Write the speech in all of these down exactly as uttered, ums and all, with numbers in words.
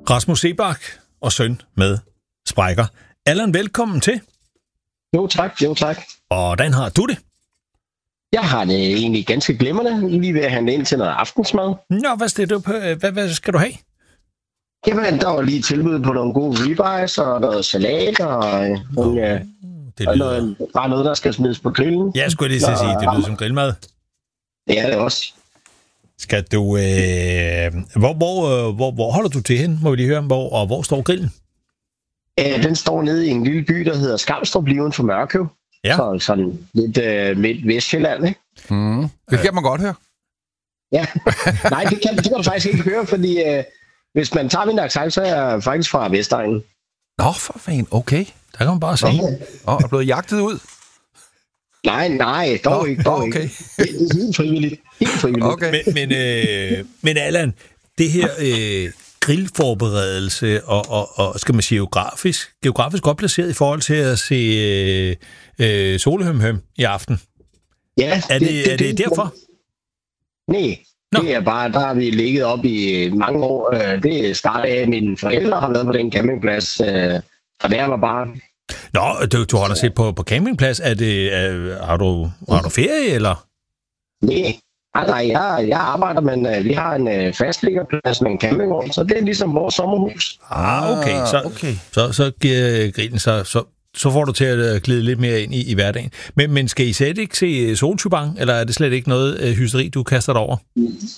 Rasmus Seebach og søn med sprækker. Allan, velkommen til. Jo tak, jo tak. Og hvordan har du det? Jeg har det egentlig ganske glimrende. Lige ved at handle ind til noget aftensmad. Nå, hvad, skal du, hvad, hvad skal du have? Jamen, der var lige tilbud på nogle gode ribeyes og noget salat og, øh, nogle, øh, det og noget, bare noget, der skal smides på grillen. Ja, skulle jeg lige så sige, det lyder som grillmad. Det er det også. Skal du... Øh, hvor, hvor, hvor, hvor holder du til hen, må vi lige høre, hvor, og hvor står grillen? Æh, den står nede i en lille by, der hedder Skamstrup, lige uden for Mørkøv. Ja. Så sådan lidt øh, midt Vestjylland, ikke? Mm. Det kan man godt høre. Ja, nej, det kan, det kan du faktisk ikke høre, fordi øh, hvis man tager min accent, så er jeg faktisk fra Vestegnen. Nå, for fanden, okay. Der kan man bare sige. Åh, oh, er blevet jagtet ud? Nej, nej, dog Nå, ikke, dog okay. ikke. Det er helt frivilligt. Helt frivilligt. Okay. Men, men, øh, men Allan, det her øh, grillforberedelse og, og, og skal man sige geografisk, geografisk godt placeret i forhold til at se øh, øh, Solehøm i aften. Ja, Er det, det, er det, det derfor? Nej, Nå. det er bare, der har vi ligget op i mange år. Det startede af, at mine forældre har været på den campingplads, og der var bare... Nå, du, du holder set på, på campingplads. Er det, er, har, du, har du ferie, eller? Nej, nej, jeg, jeg arbejder, men uh, vi har en uh, fastliggerplads med en campingvogn, så det er ligesom vores sommerhus. Ah, okay. Så, okay. så, så giver grillen så, så, så får du til at glide lidt mere ind i, i hverdagen. Men, men skal I slet ikke se Soltybang, eller er det slet ikke noget uh, hysteri, du kaster dig over?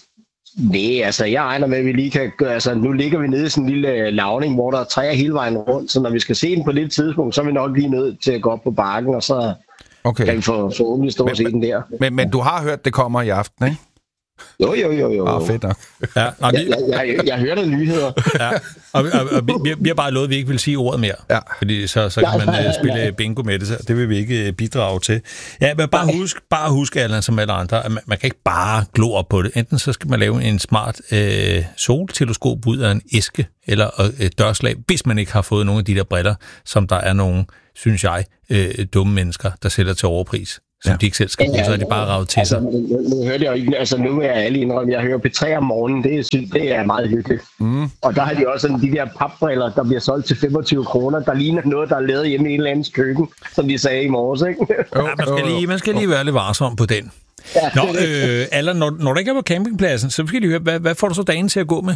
Nej, altså jeg regner med, at vi lige kan... Altså nu ligger vi nede i sådan en lille lavning, hvor der er træer hele vejen rundt, så når vi skal se den på lidt tidspunkt, så er vi nok lige nødt til at gå op på bakken, og så Okay. kan vi få forhåbentlig stå og se den der. Men, men du har hørt, det kommer i aften, ikke? Jo, jo, jo, jo. Ah, fedt nok. Ja, nej, vi, Jeg, jeg, jeg, jeg hørte nyheder. ja, og, og, og vi, vi har bare lovet, at vi ikke vil sige ordet mere. Ja. Fordi så, så kan man uh, spille bingo med det, så det vil vi ikke uh, bidrage til. Ja, men bare husk, bare husk, Allan, som alle andre, at man, man kan ikke bare glo op på det. Enten så skal man lave en smart uh, solteleskop ud af en æske, eller et dørslag, hvis man ikke har fået nogle af de der briller, som der er nogle, synes jeg, uh, dumme mennesker, der sælger til overpris. Som ja. de ikke selv skal bruge, så er de bare ravet til sig. Altså, nu, nu hørte jeg jo ikke, altså nu er jeg alle indrømme, jeg hører P tre om morgenen, det er, det er meget hyggeligt. Mm. Og der har de også sådan de der papbriller, der bliver solgt til femogtyve kroner, der ligner noget, der er lavet hjemme i en eller andens køkken, som de sagde i morges, ikke? Ja, man skal lige, man skal lige være lidt varsom på den. Ja, Nå, øh, Allan, når, når du ikke er på campingpladsen, så skal de høre, hvad, hvad får du så dagen til at gå med?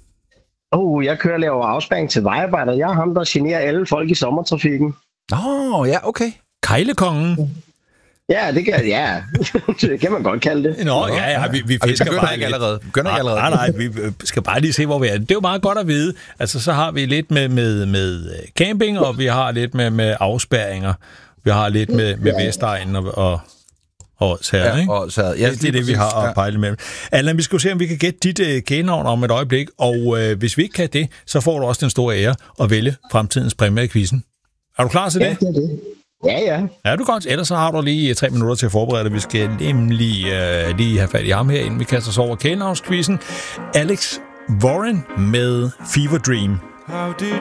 Oh, jeg kører og laver afspæring til vejarbejder. Jeg er ham, der generer alle folk i sommertrafikken. Nå, ja, okay. Kejlekongen? Ja, det kan, ja. det kan man godt kalde det. Nå, ja, ja, vi, vi fisker begynder bare ikke lidt. allerede. Begynder ikke allerede. Nej, nej, vi skal bare lige se, hvor vi er. Det er jo meget godt at vide. Altså, så har vi lidt med, med, med camping, og vi har lidt med, med afspærringer. Vi har lidt med, med Vestegnen og, og, og Særet, Ja, ikke? og Særet. Ja, det, det er det, vi har at pejle med. Allan, vi skal jo se, om vi kan gætte dit uh, kælenavn om et øjeblik, og øh, hvis vi ikke kan det, så får du også den store ære at vælge fremtidens præmie i quizzen. Er du klar til det? Ja, det er det. Ja, ja. Ja, du godt. Ellers så har du lige tre minutter til at forberede dig. Vi skal nemlig øh, lige have fat i ham her, inden vi kaster os over kælenavnsquizzen. Alex Warren med Fever Dream.